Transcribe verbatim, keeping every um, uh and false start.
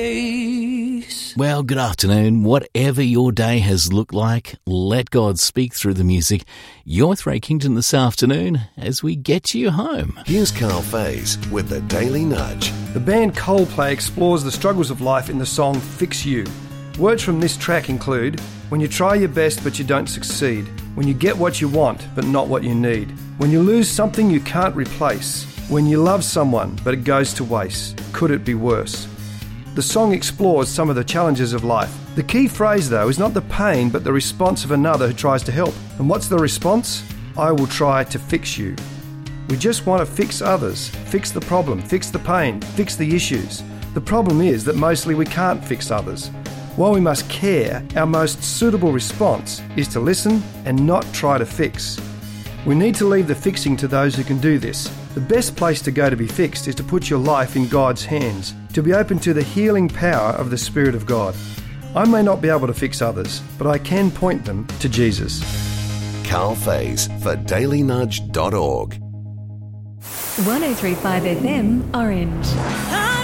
Well, good afternoon. Whatever your day has looked like, let God speak through the music. You're with Ray Kington this afternoon as we get you home. Here's Carl Faze with the Daily Nudge. The band Coldplay explores the struggles of life in the song Fix You. Words from this track include, when you try your best but you don't succeed, when you get what you want but not what you need, when you lose something you can't replace, when you love someone but it goes to waste, could it be worse? The song explores some of the challenges of life. The key phrase, though, is not the pain, but the response of another who tries to help. And what's the response? I will try to fix you. We just want to fix others, fix the problem, fix the pain, fix the issues. The problem is that mostly we can't fix others. While we must care, our most suitable response is to listen and not try to fix. We need to leave the fixing to those who can do this. The best place to go to be fixed is to put your life in God's hands, to be open to the healing power of the Spirit of God. I may not be able to fix others, but I can point them to Jesus. Carl Faze for daily nudge dot org. one oh three point five F M, Orange.